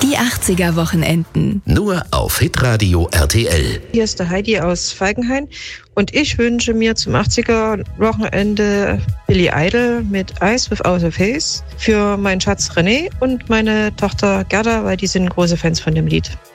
Die 80er Wochenenden. Nur auf Hitradio RTL. Hier ist der Heidi aus Falkenhain und ich wünsche mir zum 80er Wochenende Billy Idol mit Eyes Without a Face für meinen Schatz René und meine Tochter Gerda, weil die sind große Fans von dem Lied.